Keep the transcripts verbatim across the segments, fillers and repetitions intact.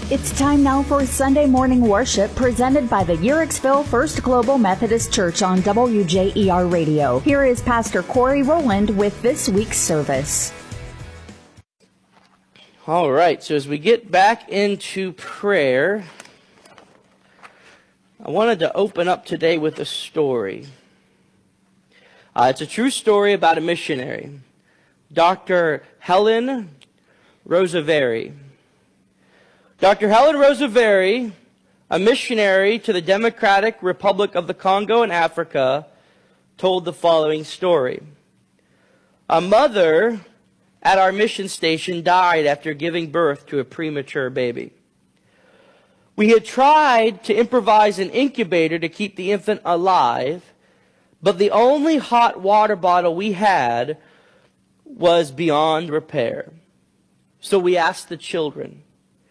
It's time now for Sunday morning worship presented by the Uhrichsville First Global Methodist Church on W J E R Radio. Here is Pastor Corey Rowland with this week's service. All right, so as we get back into prayer, I wanted to open up today with a story. Uh, it's a true story about a missionary, Doctor Helen Roseveare. Doctor Helen Roseveare, a missionary to the Democratic Republic of the Congo in Africa, told the following story. A mother at our mission station died after giving birth to a premature baby. We had tried to improvise an incubator to keep the infant alive, but the only hot water bottle we had was beyond repair. So we asked the children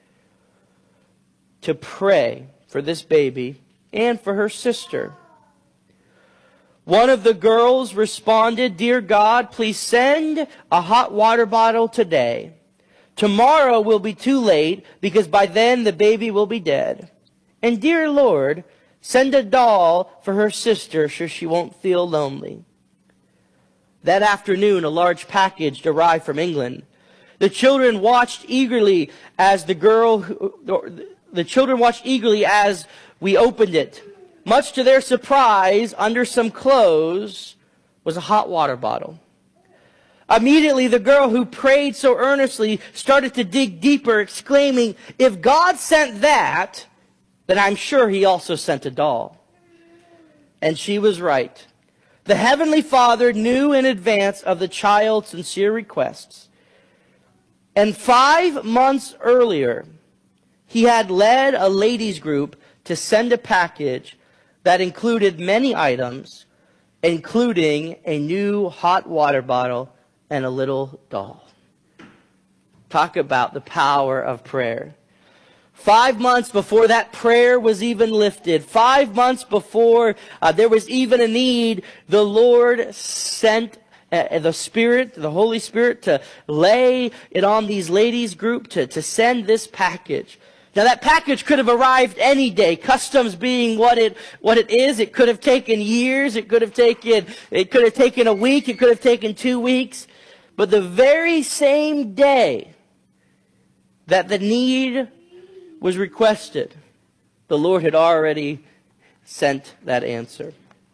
to pray for this baby and for her sister. One of the girls responded, "Dear God, please send a hot water bottle today. Tomorrow will be too late because by then the baby will be dead. And dear Lord, send a doll for her sister so she won't feel lonely." That afternoon, a large package arrived from England. The children watched eagerly as the girl, the children watched eagerly as we opened it. Much to their surprise, under some clothes was a hot water bottle. Immediately, the girl who prayed so earnestly started to dig deeper, exclaiming, "If God sent that, then I'm sure He also sent a doll." And she was right. The Heavenly Father knew in advance of the child's sincere requests. And five months earlier, He had led a ladies' group to send a package that included many items, including a new hot water bottle and a little doll. Talk about the power of prayer. Five months before that prayer was even lifted, five months before uh, there was even a need, the Lord sent uh, the Spirit, the Holy Spirit, to lay it on these ladies' group to, to send this package. Now that package could have arrived any day, customs being what it what it is. It could have taken years, it could have taken it could have taken a week, it could have taken two weeks. But the very same day that the need was requested, the Lord had already sent that answer.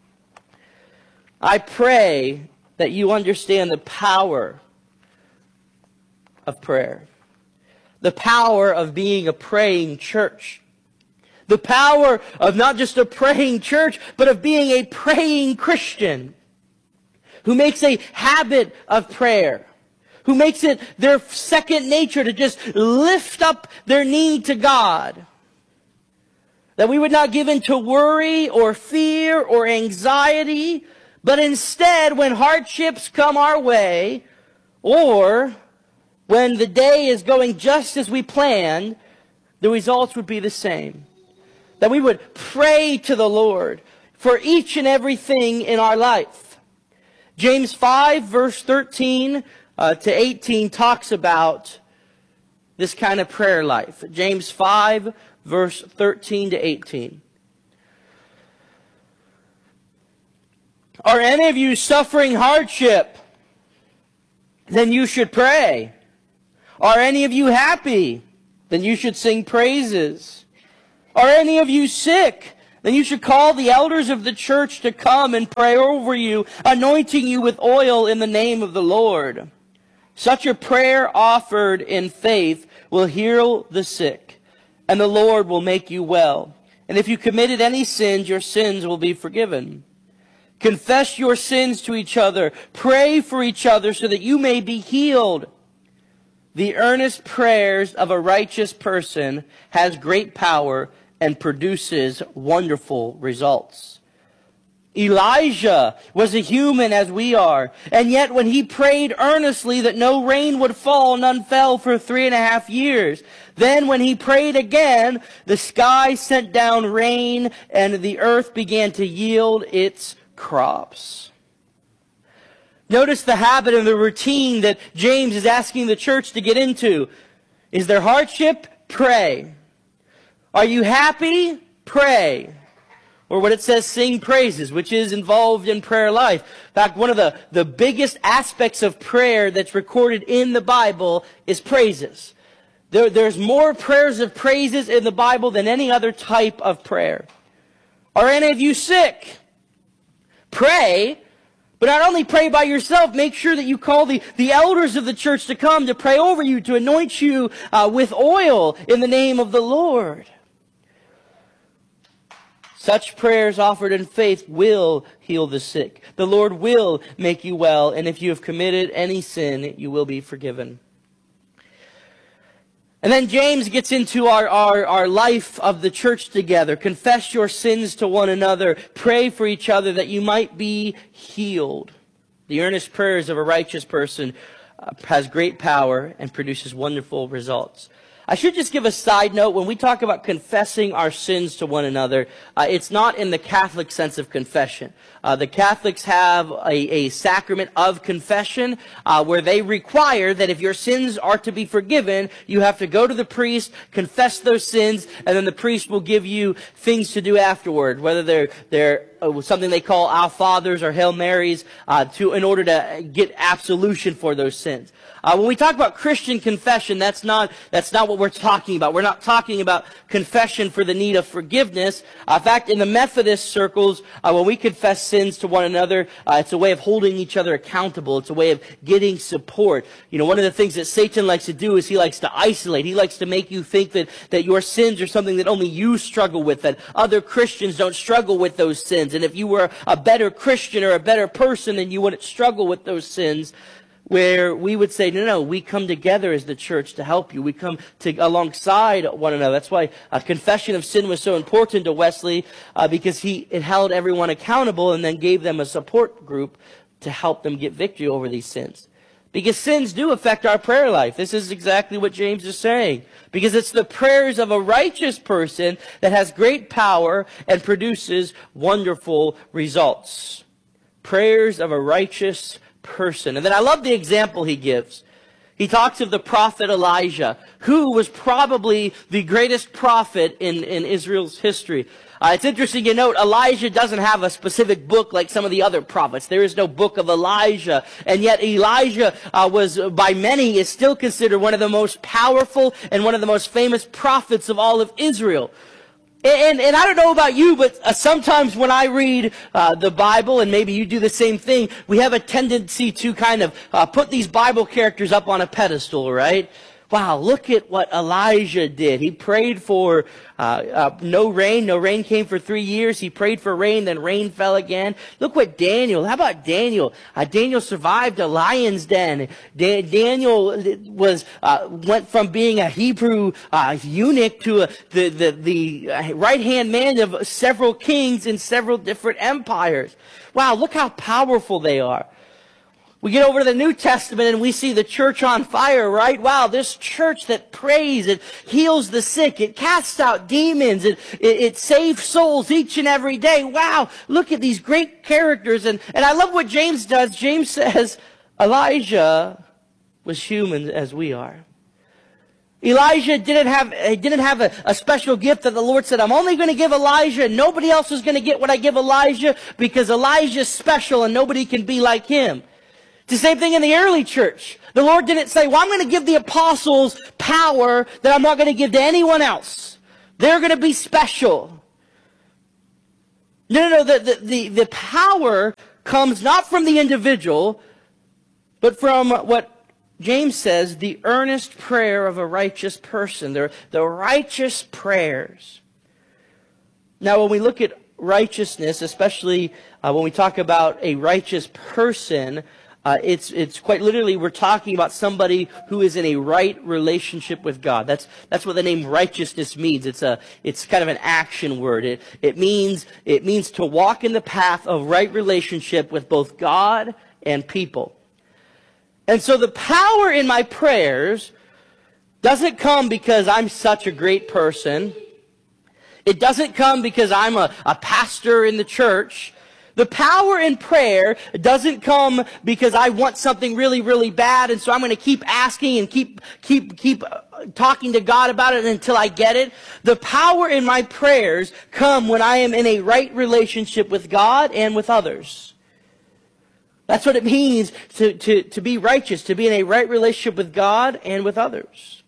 I pray that you understand the power of prayer. The power of being a praying church. The power of not just a praying church, but of being a praying Christian who makes a habit of prayer, who makes it their second nature to just lift up their need to God. That we would not give in to worry or fear or anxiety, but instead, when hardships come our way, or when the day is going just as we planned, the results would be the same. That we would pray to the Lord for each and everything in our life. James five, verse thirteen uh, to eighteen talks about this kind of prayer life. James five, verse thirteen to eighteen. Are any of you suffering hardship? Then you should pray. Are any of you happy? Then you should sing praises. Are any of you sick? Then you should call the elders of the church to come and pray over you, anointing you with oil in the name of the Lord. Such a prayer offered in faith will heal the sick, and the Lord will make you well. And if you committed any sins, your sins will be forgiven. Confess your sins to each other. Pray for each other so that you may be healed. The earnest prayers of a righteous person has great power and produces wonderful results. Elijah was a human as we are, and yet when he prayed earnestly that no rain would fall, none fell for three and a half years. Then when he prayed again, the sky sent down rain and the earth began to yield its crops. Notice the habit and the routine that James is asking the church to get into. Is there hardship? Pray. Are you happy? Pray. Or what it says, sing praises, which is involved in prayer life. In fact, one of the, the biggest aspects of prayer that's recorded in the Bible is praises. There, there's more prayers of praises in the Bible than any other type of prayer. Are any of you sick? Pray. But not only pray by yourself, make sure that you call the, the elders of the church to come to pray over you, to anoint you uh, with oil in the name of the Lord. Such prayers offered in faith will heal the sick. The Lord will make you well, and if you have committed any sin, you will be forgiven. And then James gets into our, our, our life of the church together. Confess your sins to one another. Pray for each other that you might be healed. The earnest prayers of a righteous person uh, has great power and produces wonderful results. I should just give a side note. When we talk about confessing our sins to one another, uh, it's not in the Catholic sense of confession. Uh, the Catholics have a, a sacrament of confession uh, where they require that if your sins are to be forgiven, you have to go to the priest, confess those sins, and then the priest will give you things to do afterward, whether they're they're uh, something they call Our Fathers or Hail Marys, uh, to in order to get absolution for those sins. Uh, when we talk about Christian confession, that's not that's not what we're talking about. We're not talking about confession for the need of forgiveness. Uh, in fact, in the Methodist circles, uh, when we confess sins to one another, uh, it's a way of holding each other accountable. It's a way of getting support. You know, one of the things that Satan likes to do is he likes to isolate. He likes to make you think that, that your sins are something that only you struggle with, that other Christians don't struggle with those sins. And if you were a better Christian or a better person, then you wouldn't struggle with those sins. Where we would say, no, no, we come together as the church to help you. We come to, alongside one another. That's why a confession of sin was so important to Wesley, uh, because he it held everyone accountable and then gave them a support group to help them get victory over these sins. Because sins do affect our prayer life. This is exactly what James is saying. Because it's the prayers of a righteous person that has great power and produces wonderful results. Prayers of a righteous person. And then I love the example he gives. He talks of the prophet Elijah, who was probably the greatest prophet in, in Israel's history. Uh, it's interesting to note, Elijah doesn't have a specific book like some of the other prophets. There is no book of Elijah. And yet Elijah uh, was, by many, is still considered one of the most powerful and one of the most famous prophets of all of Israel. And, and I don't know about you, but uh, sometimes when I read uh, the Bible, and maybe you do the same thing, we have a tendency to kind of uh, put these Bible characters up on a pedestal, right? Wow, look at what Elijah did. He prayed for uh, uh, no rain. No rain came for three years. He prayed for rain, then rain fell again. Look what Daniel, how about Daniel? Uh, Daniel survived a lion's den. Da- Daniel was uh, went from being a Hebrew uh, eunuch to a, the, the, the right-hand man of several kings in several different empires. Wow, look how powerful they are. We get over to the New Testament and we see the church on fire, right? Wow, this church that prays, it heals the sick, it casts out demons, it, it, it saves souls each and every day. Wow, look at these great characters. And, and I love what James does. James says, Elijah was human as we are. Elijah didn't have, he didn't have a, a special gift that the Lord said, I'm only going to give Elijah, and nobody else is going to get what I give Elijah because Elijah's special and nobody can be like him. It's the same thing in the early church. The Lord didn't say, well, I'm going to give the apostles power that I'm not going to give to anyone else. They're going to be special. No, no, no. The, the, the, the power comes not from the individual, but from what James says, the earnest prayer of a righteous person. The, the righteous prayers. Now, when we look at righteousness, especially uh, when we talk about a righteous person, Uh, it's it's quite literally we're talking about somebody who is in a right relationship with God. That's that's what the name righteousness means. It's a it's kind of an action word. It it means it means to walk in the path of right relationship with both God and people. And so the power in my prayers doesn't come because I'm such a great person. It doesn't come because I'm a, a pastor in the church. The power in prayer doesn't come because I want something really, really bad, and so I'm going to keep asking and keep, keep, keep talking to God about it until I get it. The power in my prayers come when I am in a right relationship with God and with others. That's what it means to, to, to be righteous, to be in a right relationship with God and with others.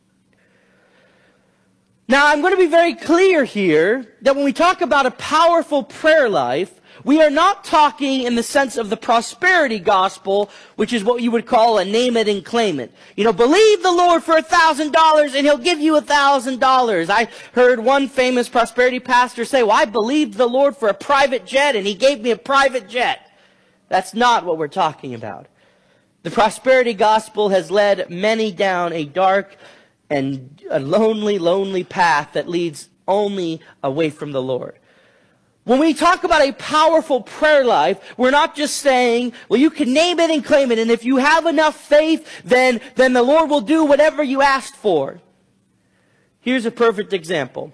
Now, I'm going to be very clear here that when we talk about a powerful prayer life, we are not talking in the sense of the prosperity gospel, which is what you would call a name it and claim it. You know, believe the Lord for a thousand dollars and He'll give you a thousand dollars. I heard one famous prosperity pastor say, well, I believed the Lord for a private jet and He gave me a private jet. That's not what we're talking about. The prosperity gospel has led many down a dark and a lonely, lonely path that leads only away from the Lord. When we talk about a powerful prayer life, we're not just saying, well, you can name it and claim it, and if you have enough faith, then, then the Lord will do whatever you asked for. Here's a perfect example.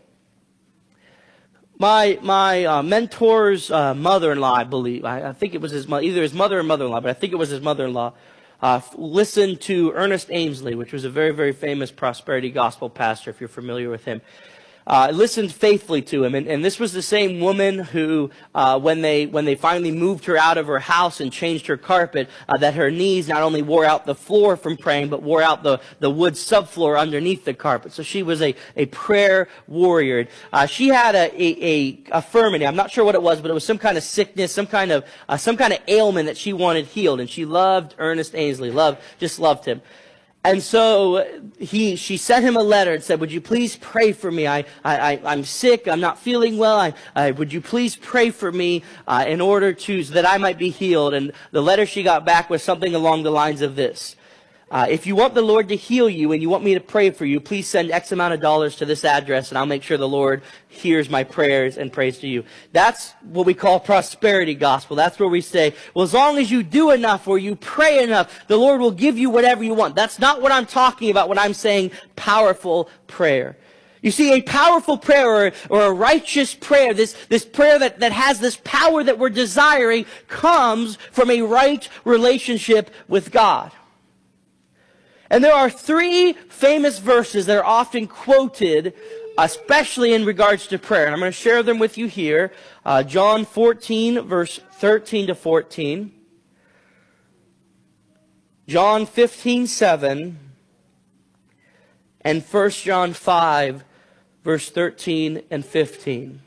My, my uh, mentor's uh, mother-in-law, I believe, I, I think it was his mother, either his mother or mother-in-law, but I think it was his mother-in-law, uh, listened to Ernest Ainsley, which was a very, very famous prosperity gospel pastor, if you're familiar with him. Uh, listened faithfully to him, and, and this was the same woman who, uh, when they when they finally moved her out of her house and changed her carpet, uh, that her knees not only wore out the floor from praying, but wore out the the wood subfloor underneath the carpet. So she was a a prayer warrior. Uh, she had a, a a affirmity. I'm not sure what it was, but it was some kind of sickness, some kind of uh, some kind of ailment that she wanted healed, and she loved Ernest Ainsley, loved just loved him. And so he, she sent him a letter and said, would you please pray for me? I, I, I'm sick. I'm not feeling well. I, I, would you please pray for me uh, in order to, so that I might be healed? And the letter she got back was something along the lines of this. Uh, if you want the Lord to heal you and you want me to pray for you, please send X amount of dollars to this address and I'll make sure the Lord hears my prayers and prays to you. That's what we call prosperity gospel. That's where we say, well, as long as you do enough or you pray enough, the Lord will give you whatever you want. That's not what I'm talking about when I'm saying powerful prayer. You see, a powerful prayer or, or a righteous prayer, this, this prayer that, that has this power that we're desiring, comes from a right relationship with God. And there are three famous verses that are often quoted, especially in regards to prayer. And I'm going to share them with you here. Uh, John fourteen, verse thirteen to fourteen. John fifteen, seven. And First John five, verse thirteen and fifteen.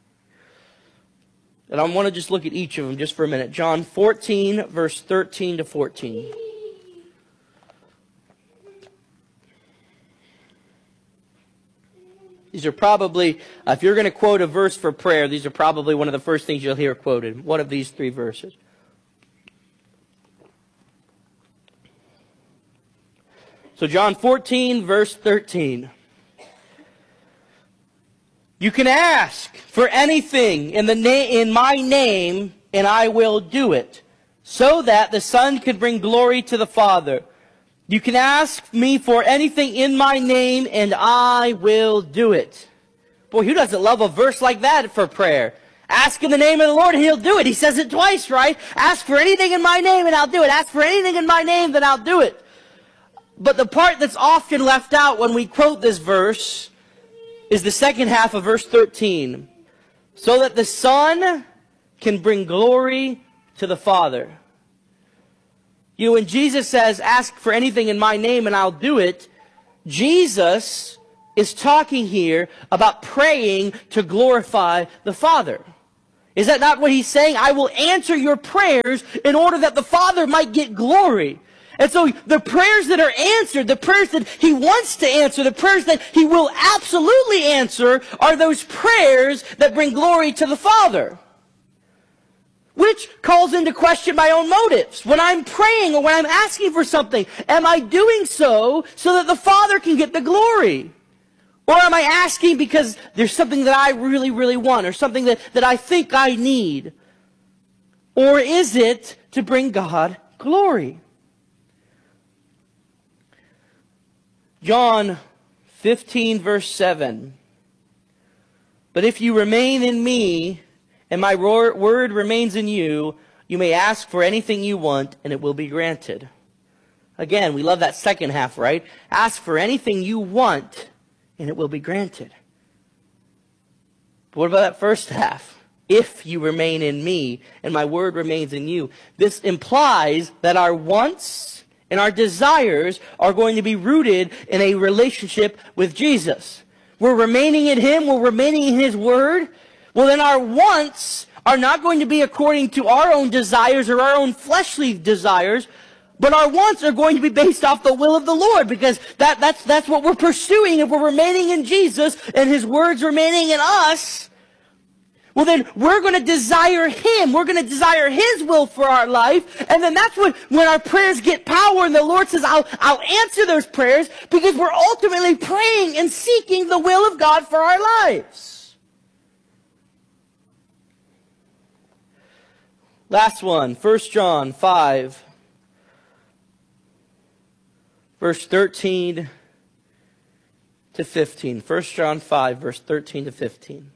And I want to just look at each of them just for a minute. John fourteen, verse thirteen to fourteen. These are probably, uh, if you're going to quote a verse for prayer, these are probably one of the first things you'll hear quoted. One of these three verses. So John fourteen, verse thirteen. You can ask for anything in the na- in my name, and I will do it, so that the Son could bring glory to the Father. You can ask me for anything in my name, and I will do it. Boy, who doesn't love a verse like that for prayer? Ask in the name of the Lord, and He'll do it. He says it twice, right? Ask for anything in my name, and I'll do it. Ask for anything in my name, then I'll do it. But the part that's often left out when we quote this verse is the second half of verse thirteen. So that the Son can bring glory to the Father. You know, when Jesus says, ask for anything in my name and I'll do it, Jesus is talking here about praying to glorify the Father. Is that not what He's saying? I will answer your prayers in order that the Father might get glory. And so the prayers that are answered, the prayers that He wants to answer, the prayers that He will absolutely answer are those prayers that bring glory to the Father. Which calls into question my own motives. When I'm praying or when I'm asking for something, am I doing so so that the Father can get the glory? Or am I asking because there's something that I really, really want or something that, that I think I need? Or is it to bring God glory? John fifteen, verse seven. But if you remain in me, and my ro- word remains in you, you may ask for anything you want, and it will be granted. Again, we love that second half, right? Ask for anything you want, and it will be granted. But what about that first half? If you remain in me, and my word remains in you. This implies that our wants and our desires are going to be rooted in a relationship with Jesus. We're remaining in him, we're remaining in his word. Well, then our wants are not going to be according to our own desires or our own fleshly desires, but our wants are going to be based off the will of the Lord, because that, that's, that's what we're pursuing. If we're remaining in Jesus and his words remaining in us, well, then we're going to desire him. We're going to desire his will for our life. And then that's when, when our prayers get power, and the Lord says, I'll, I'll answer those prayers, because we're ultimately praying and seeking the will of God for our lives. Last one, First John five, verse thirteen to fifteen. First John five, verse thirteen to fifteen.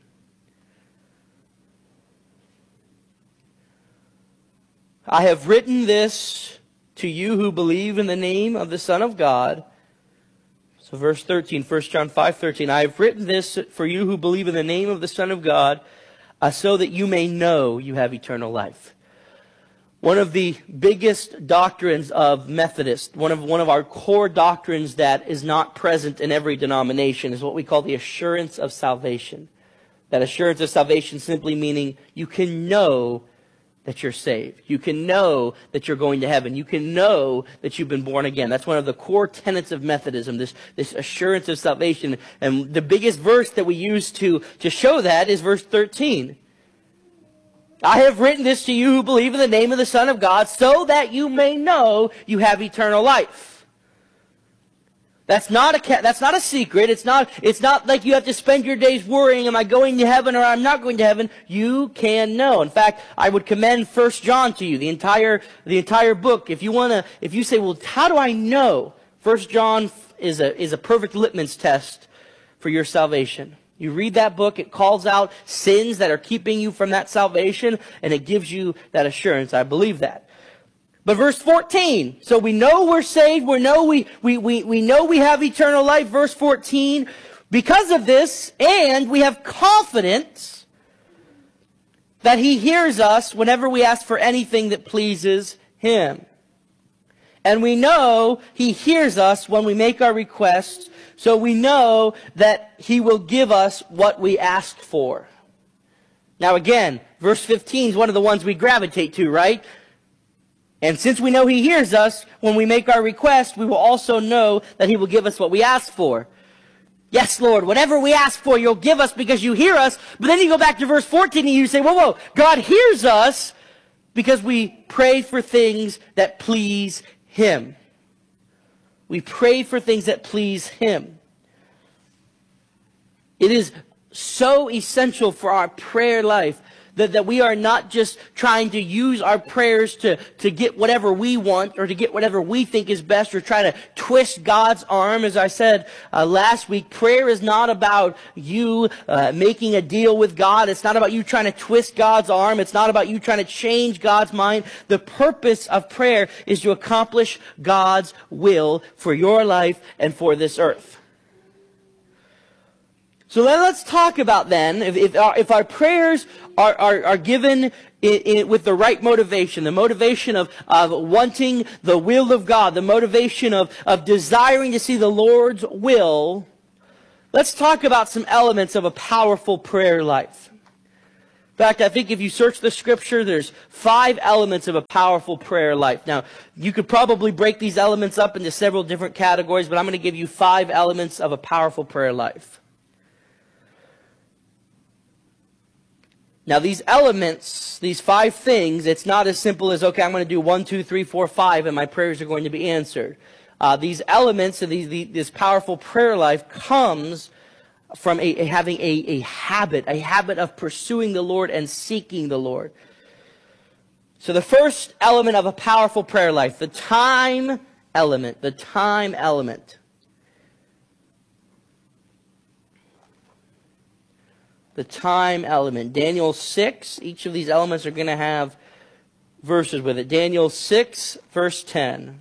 I have written this to you who believe in the name of the Son of God. So verse thirteen, First John five thirteen. I have written this for you who believe in the name of the Son of God, uh, so that you may know you have eternal life. One of the biggest doctrines of Methodist, one of, one of our core doctrines that is not present in every denomination, is what we call the assurance of salvation. That assurance of salvation simply meaning you can know that you're saved. You can know that you're going to heaven. You can know that you've been born again. That's one of the core tenets of Methodism, this, this assurance of salvation. And the biggest verse that we use to, to show that is verse thirteen. I have written this to you who believe in the name of the Son of God, so that you may know you have eternal life. That's not a that's not a secret. It's not it's not like you have to spend your days worrying, am I going to heaven or I'm not going to heaven? You can know. In fact, I would commend First John to you, the entire the entire book. If you want to if you say, "Well, how do I know?" First John is a is a perfect litmus test for your salvation. You read that book, it calls out sins that are keeping you from that salvation, and it gives you that assurance. I believe that. But verse fourteen, so we know we're saved, we know we, we, we, we know we have eternal life. Verse fourteen, because of this, and we have confidence that he hears us whenever we ask for anything that pleases him. And we know he hears us when we make our requests, so we know that he will give us what we ask for. Now again, verse fifteen is one of the ones we gravitate to, right? And since we know he hears us, when we make our request, we will also know that he will give us what we ask for. Yes, Lord, whatever we ask for, you'll give us because you hear us. But then you go back to verse fourteen and you say, whoa, whoa, God hears us because we pray for things that please him. We pray for things that please him. It is so essential for our prayer life That, that we are not just trying to use our prayers to, to get whatever we want or to get whatever we think is best or try to twist God's arm. As I said uh, last week, prayer is not about you uh, making a deal with God. It's not about you trying to twist God's arm. It's not about you trying to change God's mind. The purpose of prayer is to accomplish God's will for your life and for this earth. So then let's talk about then, if, if, our, if our prayers are, are, are given in, in, with the right motivation, the motivation of, of wanting the will of God, the motivation of, of desiring to see the Lord's will, let's talk about some elements of a powerful prayer life. In fact, I think if you search the scripture, there's five elements of a powerful prayer life. Now, you could probably break these elements up into several different categories, but I'm going to give you five elements of a powerful prayer life. Now these elements, these five things, it's not as simple as, okay, I'm going to do one, two, three, four, five, and my prayers are going to be answered. Uh, these elements of these, the, this powerful prayer life comes from a, a, having a, a habit, a habit of pursuing the Lord and seeking the Lord. So the first element of a powerful prayer life, the time element, the time element. the time element. Daniel six, each of these elements are going to have verses with it. Daniel six, verse ten.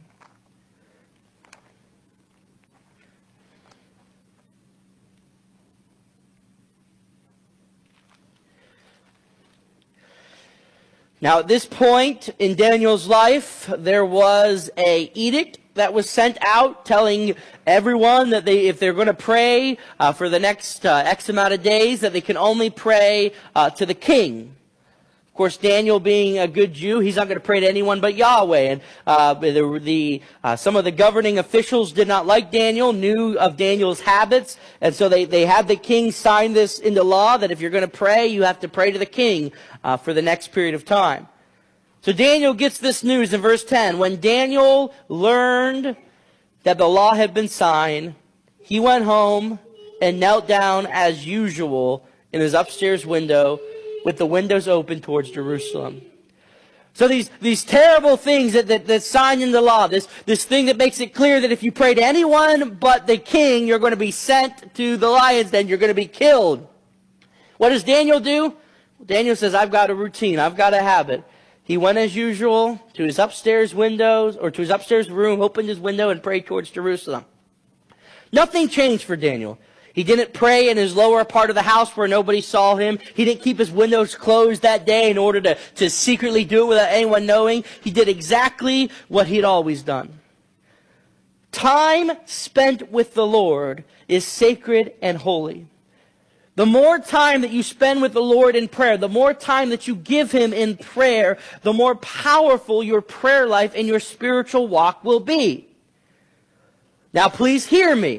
Now, at this point in Daniel's life, there was a edict that was sent out telling everyone that they, if they're going to pray uh, for the next uh, X amount of days, that they can only pray uh, to the king. Of course, Daniel being a good Jew, he's not going to pray to anyone but Yahweh. And uh, the, the uh, some of the governing officials did not like Daniel, knew of Daniel's habits, and so they, they had the king sign this into law that if you're going to pray, you have to pray to the king uh, for the next period of time. So Daniel gets this news in verse ten. When Daniel learned that the law had been signed, he went home and knelt down as usual in his upstairs window with the windows open towards Jerusalem. So these, these terrible things that, that, that sign in the law, this, this thing that makes it clear that if you pray to anyone but the king, you're going to be sent to the lions, then you're going to be killed. What does Daniel do? Daniel says, I've got a routine, I've got a habit. He went as usual to his upstairs windows, or to his upstairs room, opened his window and prayed towards Jerusalem. Nothing changed for Daniel. He didn't pray in his lower part of the house where nobody saw him. He didn't keep his windows closed that day in order to, to secretly do it without anyone knowing. He did exactly what he'd always done. Time spent with the Lord is sacred and holy. The more time that you spend with the Lord in prayer, the more time that you give Him in prayer, the more powerful your prayer life and your spiritual walk will be. Now please hear me.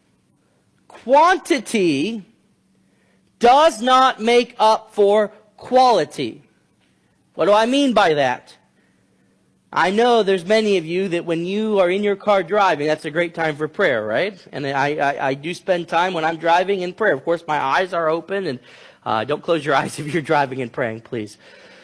Quantity does not make up for quality. What do I mean by that? I know there's many of you that when you are in your car driving, that's a great time for prayer, right? And I, I, I do spend time when I'm driving in prayer. Of course, my eyes are open, and uh, don't close your eyes if you're driving and praying, please.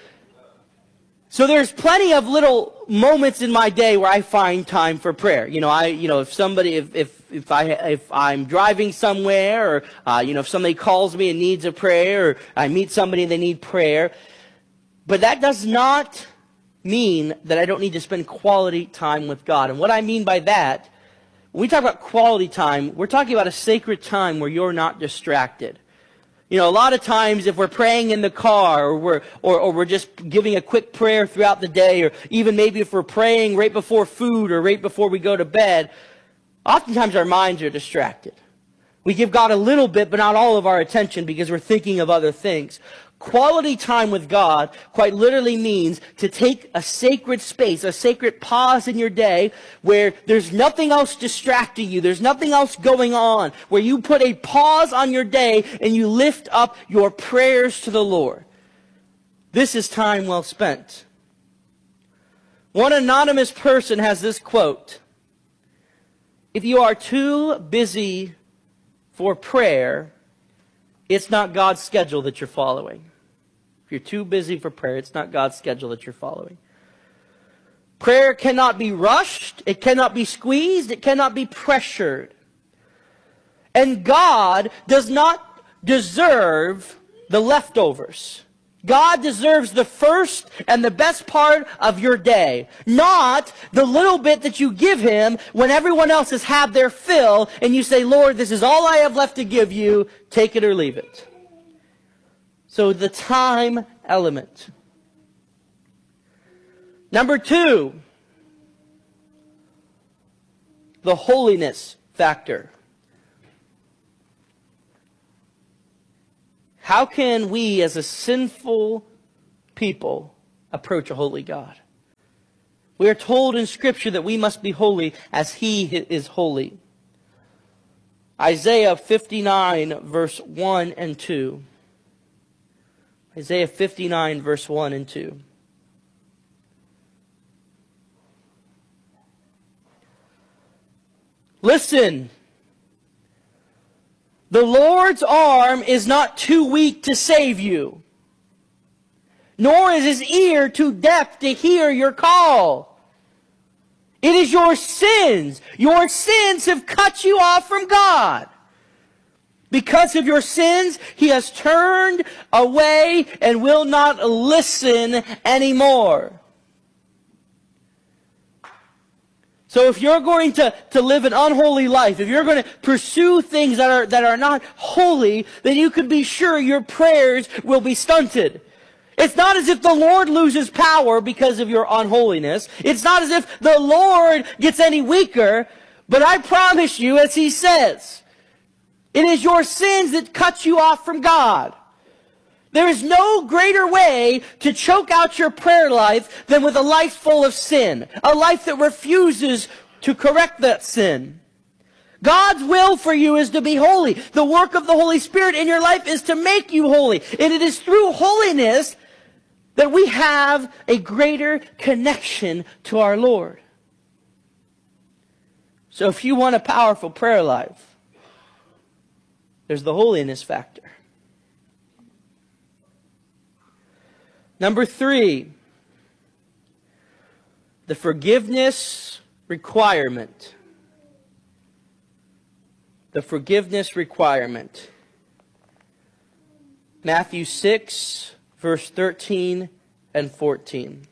So there's plenty of little moments in my day where I find time for prayer. You know, I, you know, if somebody, if, if, if I, if I'm driving somewhere, or, uh, you know, if somebody calls me and needs a prayer, or I meet somebody and they need prayer. But that does not mean that I don't need to spend quality time with God. And what I mean by that, when we talk about quality time, we're talking about a sacred time where you're not distracted. You know, a lot of times if we're praying in the car, or we're, or, or we're just giving a quick prayer throughout the day, or even maybe if we're praying right before food or right before we go to bed, oftentimes our minds are distracted. We give God a little bit, but not all of our attention because we're thinking of other things. Quality time with God quite literally means to take a sacred space, a sacred pause in your day where there's nothing else distracting you, there's nothing else going on, where you put a pause on your day and you lift up your prayers to the Lord. This is time well spent. One anonymous person has this quote: "If you are too busy for prayer, it's not God's schedule that you're following." If you're too busy for prayer, it's not God's schedule that you're following. Prayer cannot be rushed. It cannot be squeezed. It cannot be pressured. And God does not deserve the leftovers. God deserves the first and the best part of your day, not the little bit that you give Him when everyone else has had their fill and you say, "Lord, this is all I have left to give you. Take it or leave it." So the time element. Number two, the holiness factor. How can we as a sinful people approach a holy God? We are told in Scripture that we must be holy as He is holy. Isaiah fifty-nine, verse one and two. Isaiah fifty-nine, verse one and two. Listen. The Lord's arm is not too weak to save you, nor is His ear too deaf to hear your call. It is your sins. Your sins have cut you off from God. Because of your sins, he has turned away and will not listen anymore. So if you're going to, to live an unholy life, if you're going to pursue things that are, that are not holy, then you can be sure your prayers will be stunted. It's not as if the Lord loses power because of your unholiness. It's not as if the Lord gets any weaker. But I promise you, as he says, it is your sins that cut you off from God. There is no greater way to choke out your prayer life than with a life full of sin. A life that refuses to correct that sin. God's will for you is to be holy. The work of the Holy Spirit in your life is to make you holy. And it is through holiness that we have a greater connection to our Lord. So if you want a powerful prayer life, there's the holiness factor. Number three, the forgiveness requirement. The forgiveness requirement. Matthew six, verse thirteen and fourteen.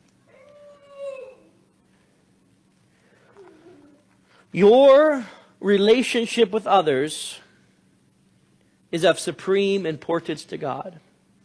Your relationship with others is of supreme importance to God.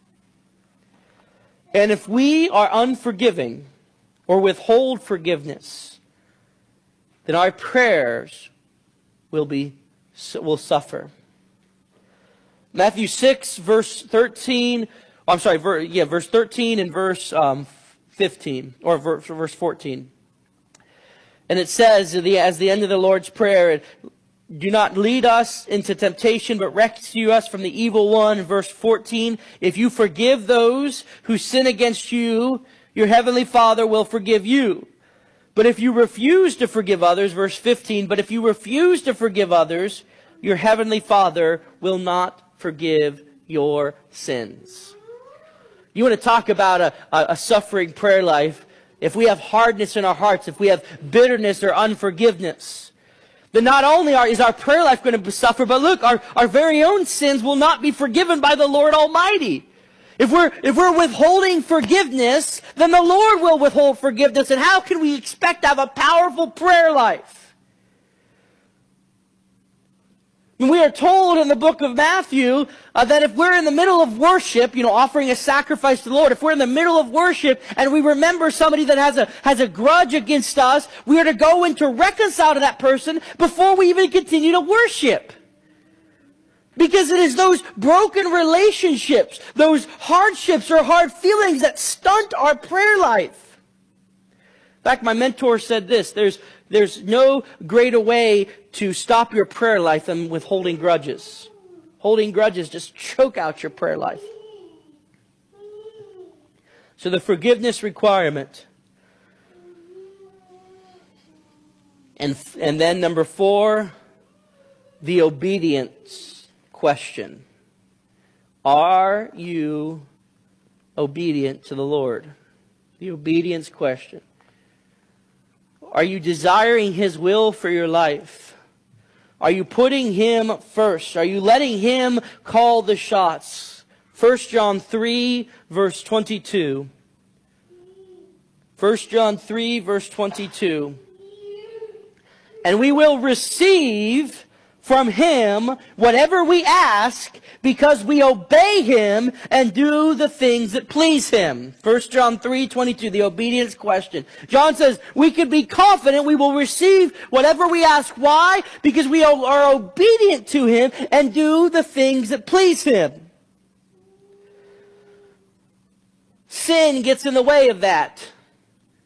And if we are unforgiving or withhold forgiveness, then our prayers will be will suffer. Matthew six, verse thirteen. I'm sorry, ver, yeah, verse thirteen and verse um, fifteen, or verse, verse fourteen. And it says, at the, as the end of the Lord's Prayer, do not lead us into temptation, but rescue us from the evil one. Verse fourteen, if you forgive those who sin against you, your heavenly Father will forgive you. But if you refuse to forgive others, verse fifteen, but if you refuse to forgive others, your heavenly Father will not forgive your sins. You want to talk about a, a, a suffering prayer life? If we have hardness in our hearts, if we have bitterness or unforgiveness, then not only are, is our prayer life going to suffer, but look, our, our very own sins will not be forgiven by the Lord Almighty. If we're, if we're withholding forgiveness, then the Lord will withhold forgiveness. And how can we expect to have a powerful prayer life? And we are told in the book of Matthew uh, that if we're in the middle of worship, you know, offering a sacrifice to the Lord, if we're in the middle of worship and we remember somebody that has a, has a grudge against us, we are to go in to reconcile to that person before we even continue to worship. Because it is those broken relationships, those hardships or hard feelings that stunt our prayer life. In fact, my mentor said this, there's, there's no greater way to stop your prayer life than with holding grudges. Holding grudges just choke out your prayer life. So the forgiveness requirement. And, and then number four, the obedience question. Are you obedient to the Lord? The obedience question. Are you desiring His will for your life? Are you putting Him first? Are you letting Him call the shots? First John three, verse twenty-two. First John three, verse twenty-two. And we will receive from Him whatever we ask, because we obey Him and do the things that please Him. First John three twenty-two, the obedience question. John says we can be confident we will receive whatever we ask. Why? Because we are obedient to Him and do the things that please Him. Sin gets in the way of that.